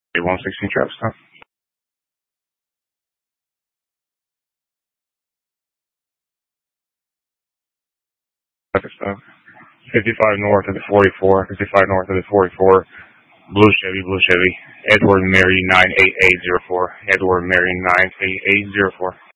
116 traffic stop. Traffic stop. 55 north of the 44. 55 north of the 44. Blue Chevy. Edward Mary 98804. Edward Mary 98804.